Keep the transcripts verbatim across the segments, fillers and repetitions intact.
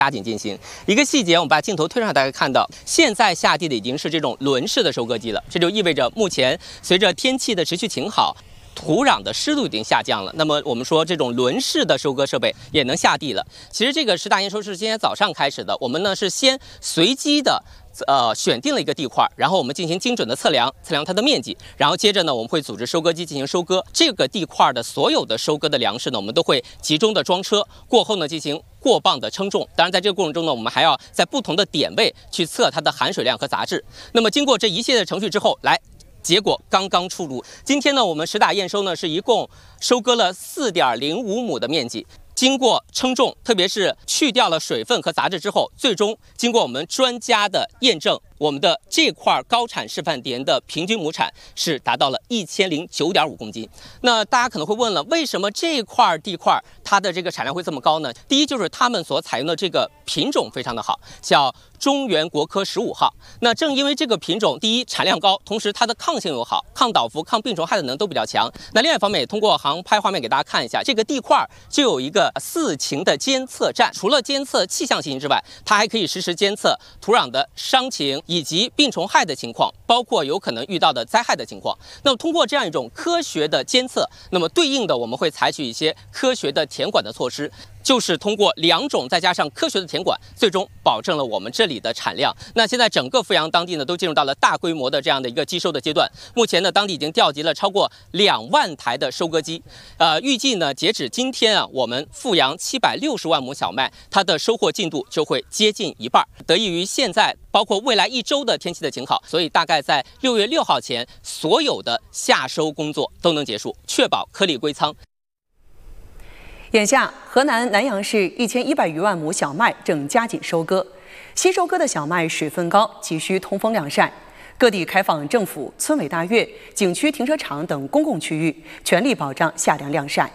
加紧进行。一个细节，我们把镜头推上，大家看到，现在下地的已经是这种轮式的收割机了，这就意味着目前随着天气的持续晴好，土壤的湿度已经下降了。那么我们说这种轮式的收割设备也能下地了。其实这个十大验收是今天早上开始的，我们呢是先随机的。呃，选定了一个地块，然后我们进行精准的测量，测量它的面积，然后接着呢，我们会组织收割机进行收割。这个地块的所有的收割的粮食呢，我们都会集中的装车，过后呢进行过磅的称重。当然，在这个过程中呢，我们还要在不同的点位去测它的含水量和杂质。那么经过这一系列的程序之后，来。结果刚刚出炉。今天呢，我们十大验收呢是一共收割了四点零五亩的面积。经过称重，特别是去掉了水分和杂质之后，最终经过我们专家的验证，我们的这块高产示范田的平均亩产是达到了一千零九点五公斤。那大家可能会问了，为什么这块地块它的这个产量会这么高呢？第一就是他们所采用的这个品种非常的好，叫中原国科十五号。那正因为这个品种，第一产量高，同时它的抗性又好，抗倒伏、抗病虫害的能力都比较强。那另外一方面，也通过航拍画面给大家看一下，这个地块就有一个四情的监测站，除了监测气象信息之外，它还可以实时监测土壤的伤情以及病虫害的情况，包括有可能遇到的灾害的情况。那么通过这样一种科学的监测，那么对应的我们会采取一些科学的田管的措施。就是通过两种再加上科学的田管，最终保证了我们这里的产量。那现在整个阜阳当地呢，都进入到了大规模的这样的一个机收的阶段。目前呢，当地已经调集了超过两万台的收割机。呃，预计呢，截止今天啊，我们阜阳七百六十万亩小麦，它的收获进度就会接近一半。得益于现在包括未来一周的天气的晴好，所以大概在六月六号前，所有的夏收工作都能结束，确保颗粒归仓。 眼下，河南南阳市一千一百余万亩小麦正加紧收割。新收割的小麦水分高，急需通风晾晒。各地开放政府、村委大院、景区停车场等公共区域，全力保障夏粮晾晒。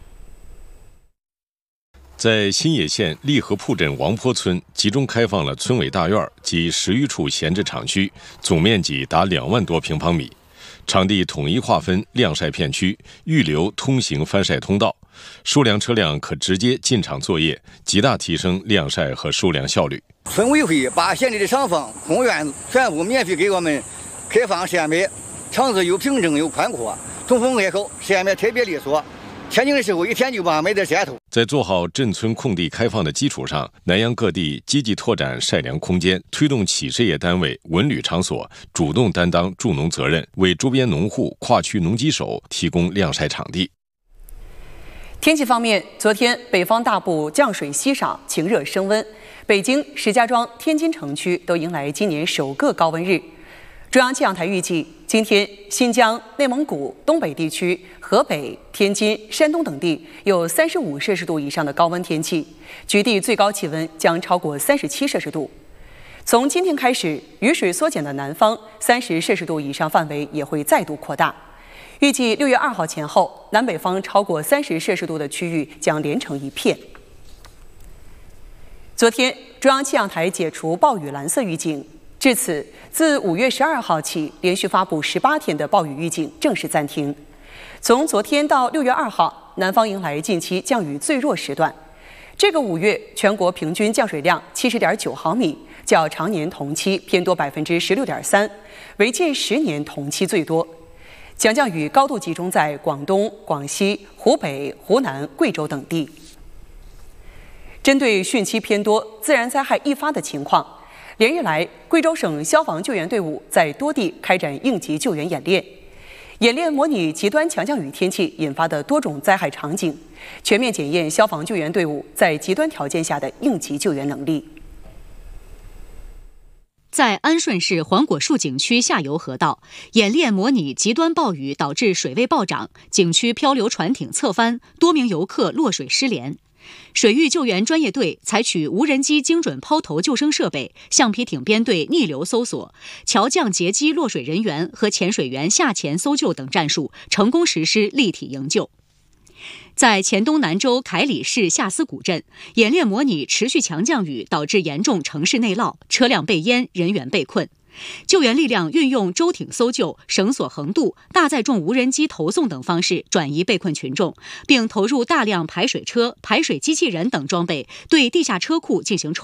在新野县利河铺镇王坡村，集中开放了村委大院及十余处闲置厂区，总面积达两万多平方米。场地统一划分晾晒片区，预留通行翻晒通道，收粮车辆可直接进场作业，极大提升晾晒和收粮效率。 村委会把县里的厂房、公园全部免费给我们开放晒麦，场子又平整又宽阔，通风开口，晒麦特别利索。天晴的时候，一天就把麦子晒透。 在做好镇村空地开放的基础上，南阳各地积极拓展晒粮空间，推动企事业单位、文旅场所主动担当助农责任，为周边农户、跨区农机手提供晾晒场地。 天气方面，昨天北方大部降水稀少，晴热升温，北京、石家庄、天津城区都迎来今年首个高温日。中央气象台预计，今天新疆、内蒙古、东北地区、河北、天津、山东等地有三十五摄氏度以上的高温天气，局地最高气温将超过三十七摄氏度。从今天开始，雨水缩减的南方三十摄氏度以上范围也会再度扩大。预计六月二号前后，南北方超过三十摄氏度的区域将连成一片。昨天，中央气象台解除暴雨蓝色预警。至此，自五月十二号起，连续发布十八天的暴雨预警正式暂停。从昨天到六月二号，南方迎来近期降雨最弱时段。这个五月，全国平均降水量七十点九毫米，较常年同期偏多百分之十六点三，为近十年同期最多。强降雨高度集中在广东、广西、湖北、湖南、贵州等地。针对汛期偏多、自然灾害易发的情况，连日来，贵州省消防救援队伍在多地开展应急救援演练。演练模拟极端强降雨天气引发的多种灾害场景，全面检验消防救援队伍在极端条件下的应急救援能力。 在安顺市黄果树景区下游河道，演练模拟极端暴雨导致水位暴涨，景区漂流船艇侧翻，多名游客落水失联。水域救援专业队采取无人机精准抛投救生设备、橡皮艇编队逆流搜索、桥降截击落水人员和潜水员下潜搜救等战术，成功实施立体营救。在黔东南州凯里市下司古镇，演练模拟持续强降雨导致严重城市内涝，车辆被淹，人员被困。 救援力量运用舟艇搜救、绳索横渡、大载重无人机投送等方式转移被困群众，并投入大量排水车、排水机器人等装备，对地下车库进行